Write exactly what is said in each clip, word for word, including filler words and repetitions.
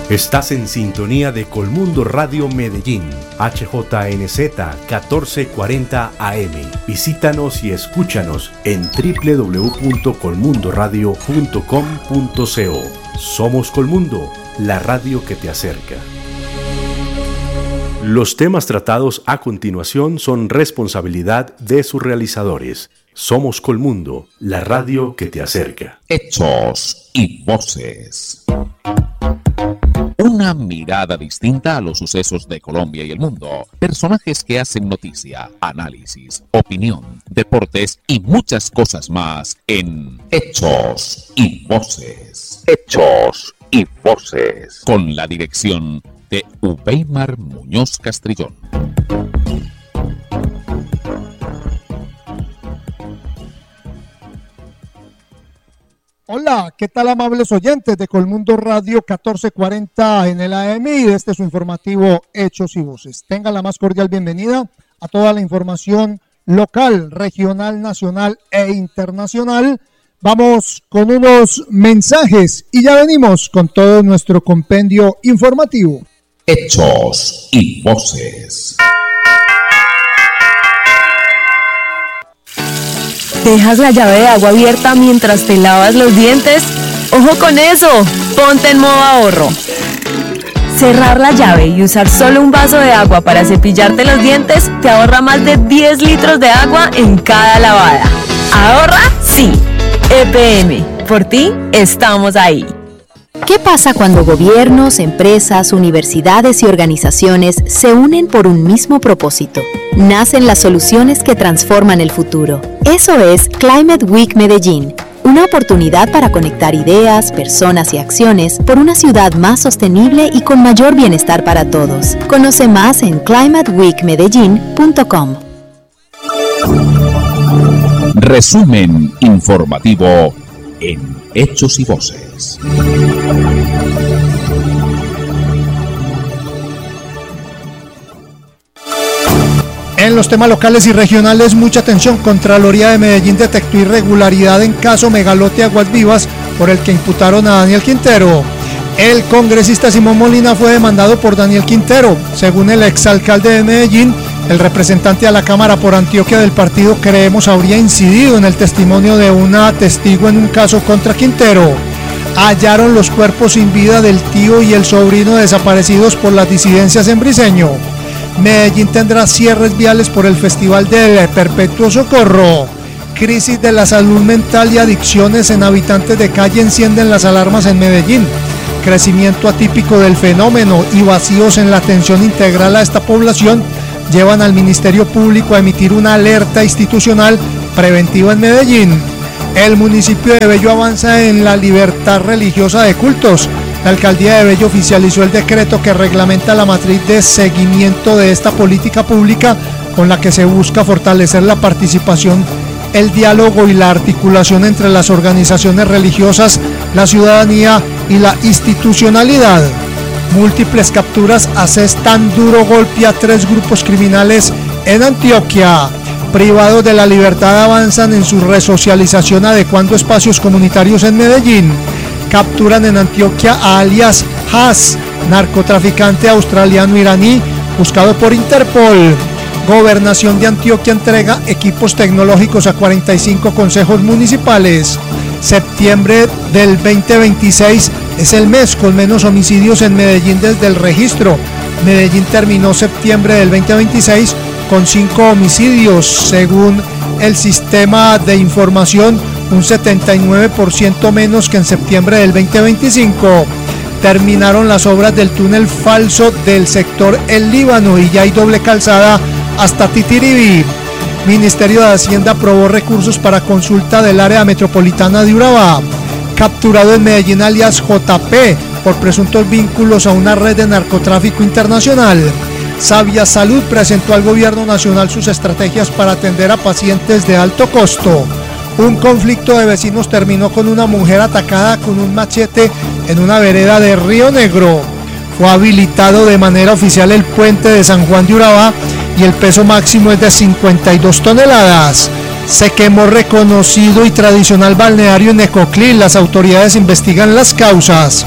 Estás en sintonía de Colmundo Radio Medellín, H J N Z catorce cuarenta A M. Visítanos y escúchanos en doble u doble u doble u punto colmundo radio punto com punto co. Somos Colmundo, la radio que te acerca. Los temas tratados a continuación son responsabilidad de sus realizadores. Somos Colmundo, la radio que te acerca. Hechos y voces. Una mirada distinta a los sucesos de Colombia y el mundo. Personajes que hacen noticia, análisis, opinión, deportes y muchas cosas más en Hechos y Voces. Hechos y Voces. Con la dirección de Ubeimar Muñoz Castrillón. Hola, ¿qué tal, amables oyentes de Colmundo Radio catorce cuarenta en el A M y de este su informativo Hechos y Voces? Tengan la más cordial bienvenida a toda la información local, regional, nacional e internacional. Vamos con unos mensajes y ya venimos con todo nuestro compendio informativo. Hechos y Voces. ¿Dejas la llave de agua abierta mientras te lavas los dientes? ¡Ojo con eso! Ponte en modo ahorro. Cerrar la llave y usar solo un vaso de agua para cepillarte los dientes te ahorra más de diez litros de agua en cada lavada. ¿Ahorra? Sí. E P M. Por ti, estamos ahí. ¿Qué pasa cuando gobiernos, empresas, universidades y organizaciones se unen por un mismo propósito? Nacen las soluciones que transforman el futuro. Eso es Climate Week Medellín, una oportunidad para conectar ideas, personas y acciones por una ciudad más sostenible y con mayor bienestar para todos. Conoce más en climate week medellín punto com. Resumen informativo en Hechos y Voces. En los temas locales y regionales, mucha atención. Contraloría de Medellín detectó irregularidad en caso Megalote Aguas Vivas, por el que imputaron a Daniel Quintero. El congresista Simón Molina fue demandado por Daniel Quintero. Según el exalcalde de Medellín, el representante a la Cámara por Antioquia del partido Creemos habría incidido en el testimonio de una testigo en un caso contra Quintero. Hallaron los cuerpos sin vida del tío y el sobrino desaparecidos por las disidencias en Briceño. Medellín tendrá cierres viales por el Festival del Perpetuo Socorro. Crisis de la salud mental y adicciones en habitantes de calle encienden las alarmas en Medellín. Crecimiento atípico del fenómeno y vacíos en la atención integral a esta población llevan al Ministerio Público a emitir una alerta institucional preventiva en Medellín. El municipio de Bello avanza en la libertad religiosa de cultos. La alcaldía de Bello oficializó el decreto que reglamenta la matriz de seguimiento de esta política pública, con la que se busca fortalecer la participación, el diálogo y la articulación entre las organizaciones religiosas, la ciudadanía y la institucionalidad. Múltiples capturas asestan duro golpe a tres grupos criminales en Antioquia. Privados de la libertad avanzan en su resocialización adecuando espacios comunitarios en Medellín. Capturan en Antioquia a alias Haas, narcotraficante australiano-iraní, buscado por Interpol. Gobernación de Antioquia entrega equipos tecnológicos a cuarenta y cinco consejos municipales. Septiembre del veinte veintiséis es el mes con menos homicidios en Medellín desde el registro. Medellín terminó septiembre del veinte veintiséis con cinco homicidios, según el sistema de información, un setenta y nueve por ciento menos que en septiembre del veinte veinticinco. Terminaron las obras del túnel falso del sector El Líbano y ya hay doble calzada hasta Titiribí. Ministerio de Hacienda aprobó recursos para consulta del área metropolitana de Urabá. Capturado en Medellín alias J P por presuntos vínculos a una red de narcotráfico internacional. Sabia Salud presentó al gobierno nacional sus estrategias para atender a pacientes de alto costo. Un conflicto de vecinos terminó con una mujer atacada con un machete en una vereda de Río Negro. Fue habilitado de manera oficial el puente de San Juan de Urabá y el peso máximo es de cincuenta y dos toneladas. Se quemó reconocido y tradicional balneario en Necoclí. Las autoridades investigan las causas.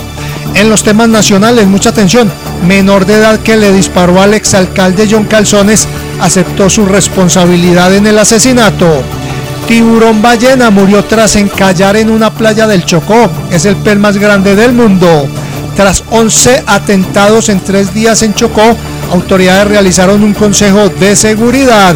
En los temas nacionales, mucha atención. Menor de edad que le disparó al exalcalde John Calzones aceptó su responsabilidad en el asesinato. Tiburón ballena murió tras encallar en una playa del Chocó. Es el pez más grande del mundo. Tras once atentados en tres días en Chocó, autoridades realizaron un consejo de seguridad.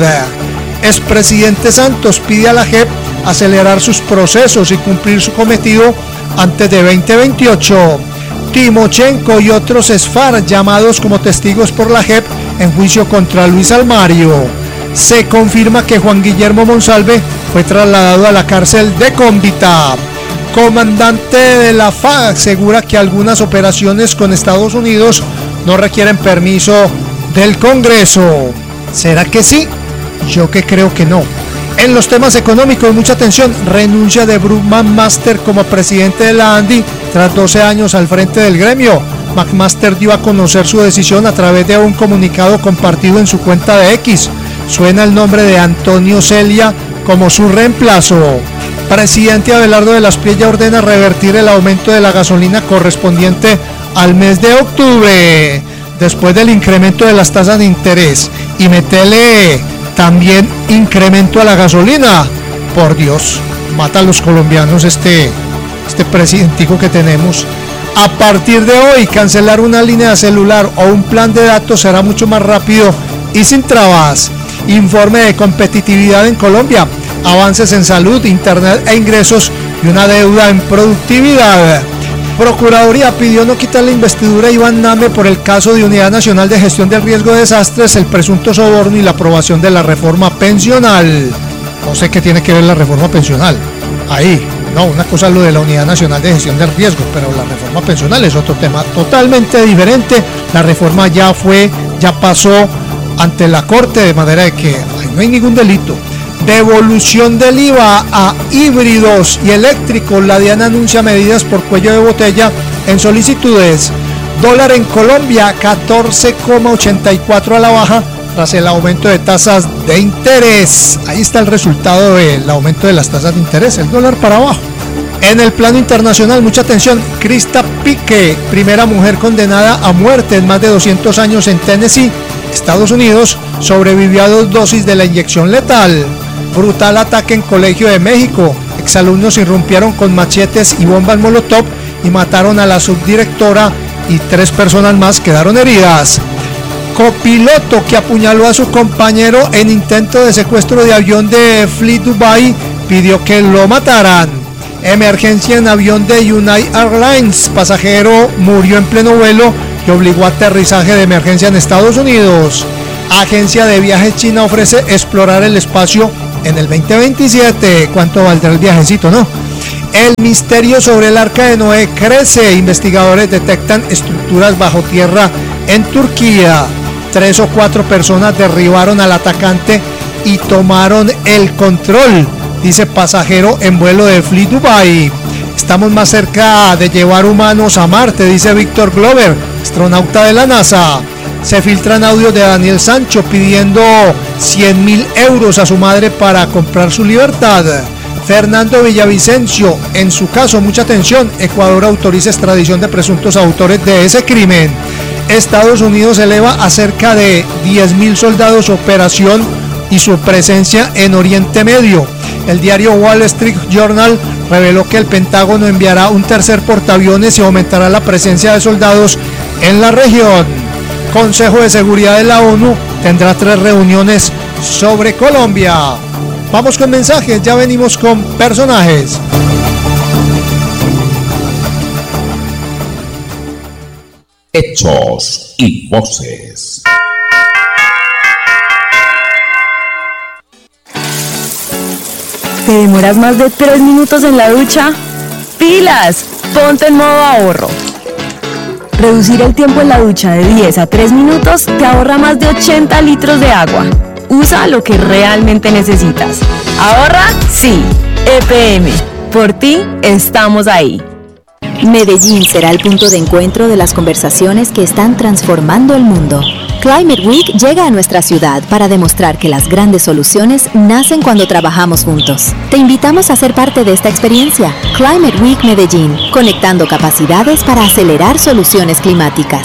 Expresidente Santos pide a la J E P acelerar sus procesos y cumplir su cometido antes de veinte veintiocho. Timochenko y otros esfar llamados como testigos por la J E P en juicio contra Luis Almario. Se confirma que Juan Guillermo Monsalve fue trasladado a la cárcel de Cómbita. Comandante de la F A A asegura que algunas operaciones con Estados Unidos no requieren permiso del Congreso. ¿Será que sí? Yo que creo que no. En los temas económicos, mucha atención. Renuncia de Bruckman Master como presidente de la ANDI tras doce años al frente del gremio. McMaster dio a conocer su decisión a través de un comunicado compartido en su cuenta de X. Suena el nombre de Antonio Celia como su reemplazo. Presidente Abelardo de las Priella ordena revertir el aumento de la gasolina correspondiente al mes de octubre, después del incremento de las tasas de interés, y metele también incremento a la gasolina. Por Dios, mata a los colombianos este, este presidentico que tenemos. A partir de hoy, cancelar una línea celular o un plan de datos será mucho más rápido y sin trabas. Informe de competitividad en Colombia. Avances en salud, internet e ingresos y una deuda en productividad. Procuraduría pidió no quitar la investidura a Iván Name por el caso de Unidad Nacional de Gestión del Riesgo de Desastres, el presunto soborno y la aprobación de la reforma pensional. No sé qué tiene que ver la reforma pensional. Ahí, no, una cosa es lo de la Unidad Nacional de Gestión del Riesgo, pero la reforma pensional es otro tema totalmente diferente. La reforma ya fue, ya pasó ante la Corte, de manera de que ahí no hay ningún delito. Devolución del I V A a híbridos y eléctricos. La DIAN anuncia medidas por cuello de botella en solicitudes. Dólar en Colombia, catorce coma ochenta y cuatro a la baja tras el aumento de tasas de interés. Ahí está el resultado del aumento de las tasas de interés, el dólar para abajo. En el plano internacional, mucha atención. Krista Pique, primera mujer condenada a muerte en más de doscientos años en Tennessee, Estados Unidos, sobrevivió a dos dosis de la inyección letal. Brutal ataque en Colegio de México. Exalumnos irrumpieron con machetes y bombas molotov y mataron a la subdirectora y tres personas más quedaron heridas. Copiloto que apuñaló a su compañero en intento de secuestro de avión de Fleet Dubai pidió que lo mataran. Emergencia en avión de United Airlines. Pasajero murió en pleno vuelo y obligó a aterrizaje de emergencia en Estados Unidos. Agencia de viajes china ofrece explorar el espacio en el veinte veintisiete. ¿Cuánto valdrá el viajecito, no? El misterio sobre el Arca de Noé crece. Investigadores detectan estructuras bajo tierra en Turquía. Tres o cuatro personas derribaron al atacante y tomaron el control, dice pasajero en vuelo de Fleet Dubai. Estamos más cerca de llevar humanos a Marte, dice Víctor Glover, astronauta de la NASA. Se filtran audios de Daniel Sancho pidiendo cien mil euros a su madre para comprar su libertad. Fernando Villavicencio, en su caso, mucha atención, Ecuador autoriza extradición de presuntos autores de ese crimen. Estados Unidos eleva a cerca de diez mil soldados su operación y su presencia en Oriente Medio. El diario Wall Street Journal reveló que el Pentágono enviará un tercer portaaviones y aumentará la presencia de soldados en la región. Consejo de Seguridad de la ONU tendrá tres reuniones sobre Colombia. Vamos con mensajes, ya venimos con personajes. Hechos y voces. ¿Te demoras más de tres minutos en la ducha? ¡Pilas! Ponte en modo ahorro. Reducir el tiempo en la ducha de diez a tres minutos te ahorra más de ochenta litros de agua. Usa lo que realmente necesitas. ¿Ahorra? Sí. E P M. Por ti, estamos ahí. Medellín será el punto de encuentro de las conversaciones que están transformando el mundo. Climate Week llega a nuestra ciudad para demostrar que las grandes soluciones nacen cuando trabajamos juntos. Te invitamos a ser parte de esta experiencia. Climate Week Medellín, conectando capacidades para acelerar soluciones climáticas.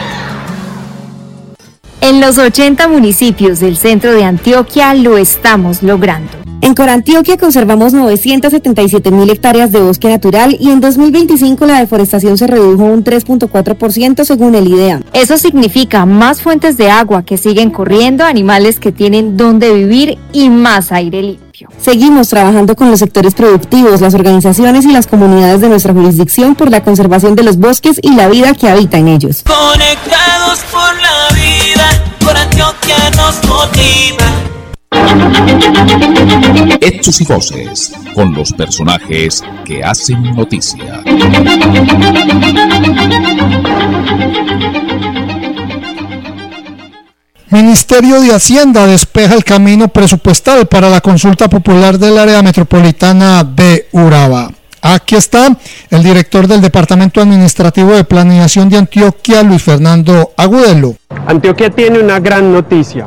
En los ochenta municipios del centro de Antioquia lo estamos logrando. En Corantioquia conservamos novecientas setenta y siete mil hectáreas de bosque natural y en dos mil veinticinco la deforestación se redujo un tres punto cuatro por ciento según el IDEA. Eso significa más fuentes de agua que siguen corriendo, animales que tienen donde vivir y más aire limpio. Seguimos trabajando con los sectores productivos, las organizaciones y las comunidades de nuestra jurisdicción por la conservación de los bosques y la vida que habita en ellos. Conectados por la vida, Corantioquia nos motiva. Hechos y voces, con los personajes que hacen noticia. Ministerio de Hacienda despeja el camino presupuestal para la consulta popular del área metropolitana de Urabá. Aquí está el director del Departamento Administrativo de Planeación de Antioquia, Luis Fernando Agudelo. Antioquia tiene una gran noticia.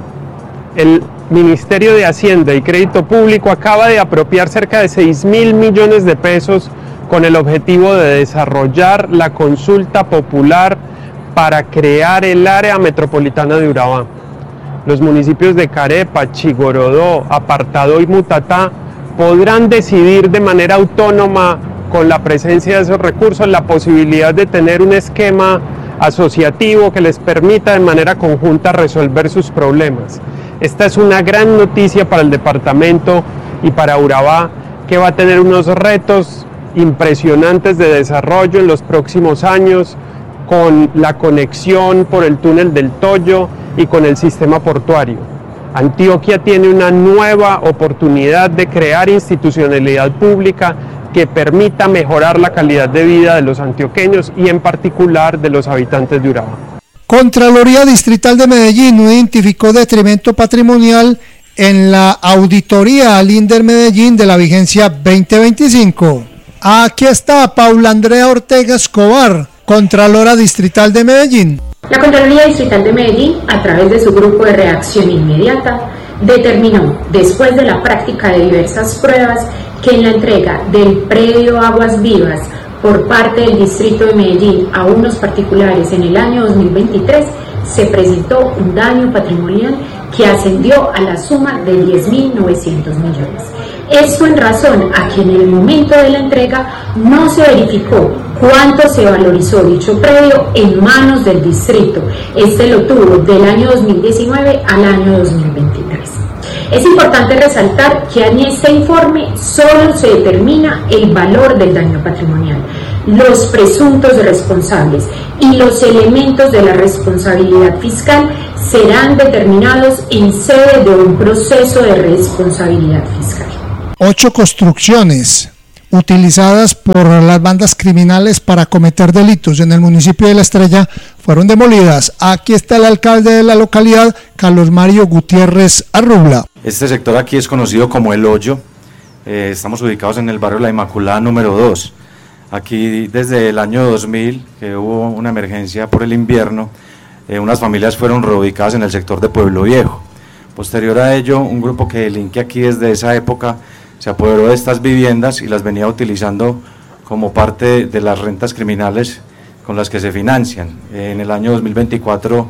El Ministerio de Hacienda y Crédito Público acaba de apropiar cerca de seis mil millones de pesos con el objetivo de desarrollar la consulta popular para crear el área metropolitana de Urabá. Los municipios de Carepa, Chigorodó, Apartadó y Mutatá podrán decidir de manera autónoma, con la presencia de esos recursos, la posibilidad de tener un esquema asociativo que les permita de manera conjunta resolver sus problemas. Esta es una gran noticia para el departamento y para Urabá, que va a tener unos retos impresionantes de desarrollo en los próximos años, con la conexión por el túnel del Toyo y con el sistema portuario. Antioquia tiene una nueva oportunidad de crear institucionalidad pública que permita mejorar la calidad de vida de los antioqueños y en particular de los habitantes de Urabá. Contraloría Distrital de Medellín no identificó detrimento patrimonial en la auditoría al INDER Medellín de la vigencia veinte veinticinco. Aquí está Paula Andrea Ortega Escobar, Contralora Distrital de Medellín. La Contraloría Distrital de Medellín, a través de su grupo de reacción inmediata, determinó, después de la práctica de diversas pruebas, que en la entrega del predio Aguas Vivas por parte del Distrito de Medellín a unos particulares en el año dos mil veintitrés se presentó un daño patrimonial que ascendió a la suma de diez mil novecientos millones. Esto en razón a que en el momento de la entrega no se verificó cuánto se valorizó dicho predio en manos del distrito. Este lo tuvo del año dos mil diecinueve al año dos mil veintitrés. Es importante resaltar que en este informe solo se determina el valor del daño patrimonial, los presuntos responsables y los elementos de la responsabilidad fiscal serán determinados en sede de un proceso de responsabilidad fiscal. Ocho construcciones utilizadas por las bandas criminales para cometer delitos en el municipio de La Estrella fueron demolidas. Aquí está el alcalde de la localidad, Carlos Mario Gutiérrez Arrubla. Este sector aquí es conocido como El Hoyo. Eh, estamos ubicados en el barrio La Inmaculada número dos. Aquí desde el año dos mil, que hubo una emergencia por el invierno, eh, unas familias fueron reubicadas en el sector de Pueblo Viejo. Posterior a ello, un grupo que delinque aquí desde esa época se apoderó de estas viviendas y las venía utilizando como parte de las rentas criminales con las que se financian. En el año dos mil veinticuatro,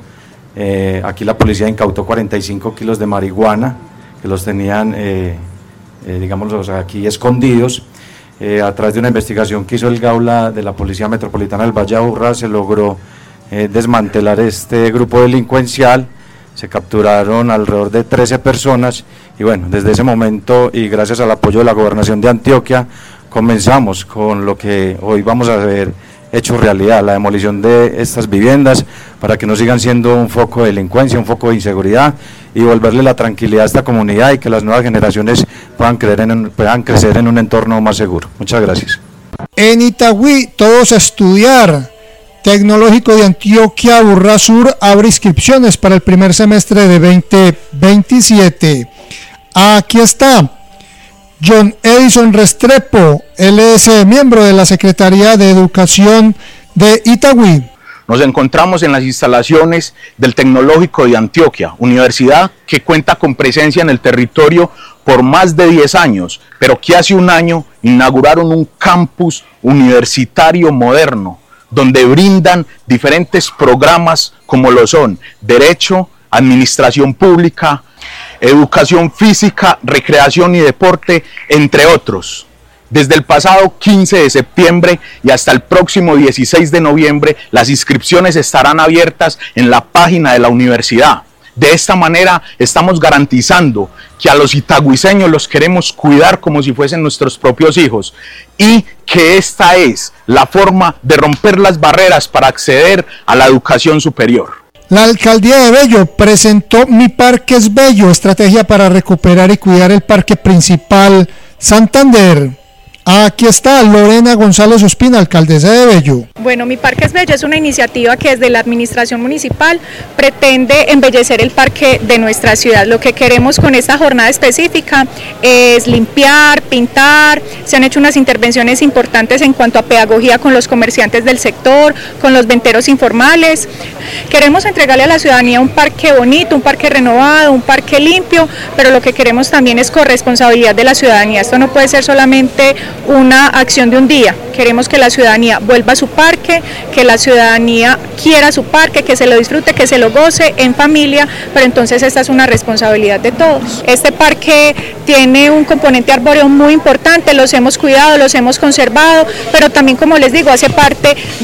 eh, aquí la policía incautó cuarenta y cinco kilos de marihuana, que los tenían, eh, eh, digamos, o sea, aquí escondidos. Eh, a través de una investigación que hizo el Gaula de la Policía Metropolitana del Valle de Aburrá, se logró eh, desmantelar este grupo delincuencial. Se capturaron alrededor de trece personas y bueno, desde ese momento y gracias al apoyo de la Gobernación de Antioquia, comenzamos con lo que hoy vamos a ver hecho realidad, la demolición de estas viviendas para que no sigan siendo un foco de delincuencia, un foco de inseguridad y volverle la tranquilidad a esta comunidad y que las nuevas generaciones puedan, creer en, puedan crecer en un entorno más seguro. Muchas gracias. En Itagüí, todos a estudiar. Tecnológico de Antioquia, Aburrá Sur, abre inscripciones para el primer semestre de veinte veintisiete. Aquí está. John Edison Restrepo, él es eh, miembro de la Secretaría de Educación de Itagüí. Nos encontramos en las instalaciones del Tecnológico de Antioquia, universidad que cuenta con presencia en el territorio por más de diez años, pero que hace un año inauguraron un campus universitario moderno, donde brindan diferentes programas como lo son Derecho, Administración Pública, Educación Física, Recreación y Deporte, entre otros. Desde el pasado quince de septiembre y hasta el próximo dieciséis de noviembre, las inscripciones estarán abiertas en la página de la universidad. De esta manera estamos garantizando que a los itagüiseños los queremos cuidar como si fuesen nuestros propios hijos y que esta es la forma de romper las barreras para acceder a la educación superior. La alcaldía de Bello presentó Mi Parque es Bello, estrategia para recuperar y cuidar el parque principal Santander. Aquí está Lorena González Ospina, alcaldesa de Bello. Bueno, Mi Parque es Bello es una iniciativa que desde la administración municipal pretende embellecer el parque de nuestra ciudad. Lo que queremos con esta jornada específica es limpiar, pintar. Se han hecho unas intervenciones importantes en cuanto a pedagogía con los comerciantes del sector, con los venteros informales. Queremos entregarle a la ciudadanía un parque bonito, un parque renovado, un parque limpio, pero lo que queremos también es corresponsabilidad de la ciudadanía. Esto no puede ser solamente una acción de un día. Queremos que la ciudadanía vuelva a su parque, que la ciudadanía quiera su parque, que se lo disfrute, que se lo goce en familia, pero entonces esta es una responsabilidad de todos. Este parque tiene un componente arbóreo muy importante, los hemos cuidado, los hemos conservado, pero también, como les digo, hace parte